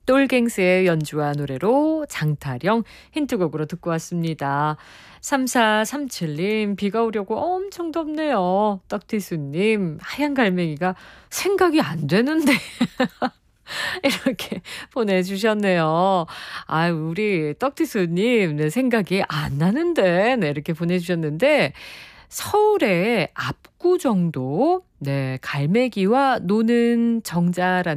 똘갱스의 연주와 노래로 장타령 힌트곡으로 듣고 왔습니다. 3437님, 비가 오려고 엄청 덥네요. 떡티수님, 하얀 갈매기가 생각이 안 되는데. 이렇게 보내주셨네요. 아, 우리 떡티수님, 네, 생각이 안 나는데. 네, 이렇게 보내주셨는데, 서울의 압구정도, 네, 갈매기와 노는 정자라는